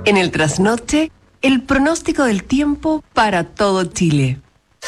En el trasnoche, el pronóstico del tiempo para todo Chile.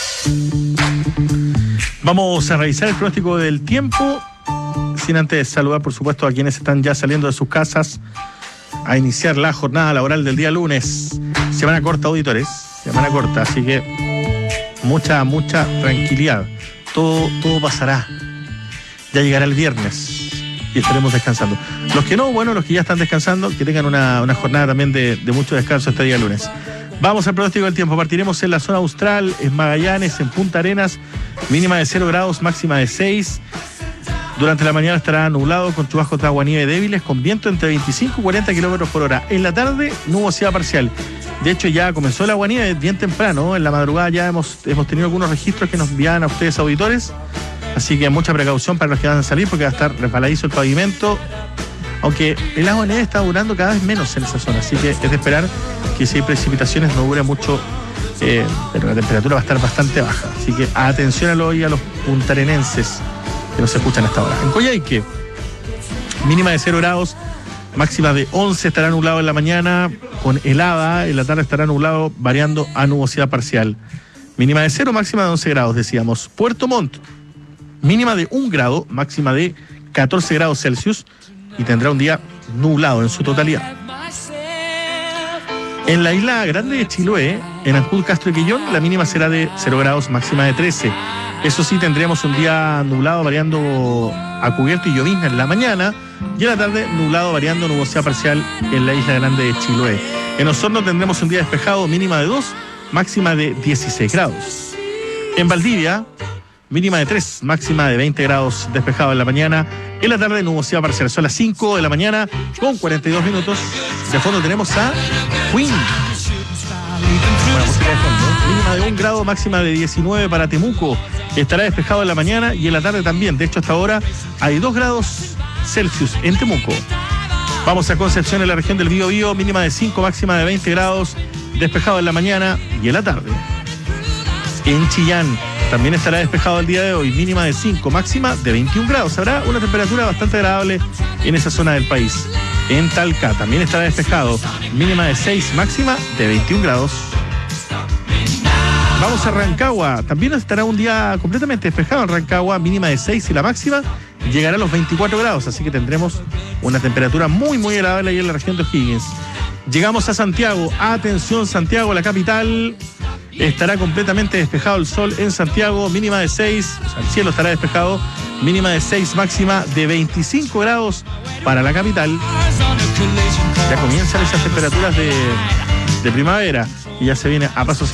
Vamos a revisar el pronóstico del tiempo, sin antes saludar, por supuesto, a quienes están ya saliendo de sus casas a iniciar la jornada laboral del día lunes. Semana corta, auditores, semana corta, así que mucha tranquilidad. Todo pasará. Ya llegará el viernes y estaremos descansando. Los que no, bueno, los que ya están descansando, que tengan una jornada también de mucho descanso este día lunes. Vamos al pronóstico del tiempo. Partiremos en la zona austral, en Magallanes, en Punta Arenas, mínima de 0 grados, máxima de 6. Durante la mañana estará nublado con chubascos de aguanieve débiles, con viento entre 25 y 40 kilómetros por hora. En la tarde, nubosidad parcial. De hecho, ya comenzó el aguanieve bien temprano. En la madrugada ya hemos tenido algunos registros que nos envían a ustedes, auditores. Así que mucha precaución para los que van a salir, porque va a estar resbaladizo el pavimento. Aunque el aguanieve está durando cada vez menos en esa zona. Así que es de esperar que si hay precipitaciones no dure mucho. Pero la temperatura va a estar bastante baja. Así que atención a los puntarenenses que nos escuchan hasta ahora. En Coyhaique, mínima de 0 grados, máxima de 11, estará nublado en la mañana con helada, en la tarde estará nublado variando a nubosidad parcial. Mínima de 0, máxima de 11 grados, decíamos. Puerto Montt, mínima de 1 grado, máxima de 14 grados Celsius y tendrá un día nublado en su totalidad. En la isla grande de Chiloé, en Ancud, Castro y Quillón, la mínima será de 0 grados, máxima de 13. Eso sí, tendríamos un día nublado variando a cubierto y llovizna en la mañana, y en la tarde nublado variando nubosidad parcial en la isla grande de Chiloé. En Osorno tendremos un día despejado, mínima de 2, máxima de 16 grados. En Valdivia, mínima de 3, máxima de 20 grados despejado en la mañana. En la tarde nubosidad parcial. Son las 5 de la mañana con 42 minutos. De fondo tenemos a Queen. Buena música de fondo. Mínima de 1 grado, máxima de 19 para Temuco. Estará despejado en la mañana y en la tarde también. De hecho, hasta ahora hay 2 grados Celsius en Temuco. Vamos a Concepción, en la región del Biobío. Mínima de 5, máxima de 20 grados. Despejado en la mañana y en la tarde. En Chillán también estará despejado el día de hoy, mínima de 5, máxima de 21 grados. Habrá una temperatura bastante agradable en esa zona del país. En Talca también estará despejado, mínima de 6, máxima de 21 grados. Vamos a Rancagua, también estará un día completamente despejado en Rancagua, mínima de 6 y la máxima llegará a los 24 grados, así que tendremos una temperatura muy agradable ahí en la región de O'Higgins. Llegamos a Santiago, atención Santiago, la capital. Estará completamente despejado el sol en Santiago, mínima de 6, o sea, el cielo estará despejado, mínima de 6, máxima de 25 grados para la capital. Ya comienzan esas temperaturas de primavera y ya se viene a pasos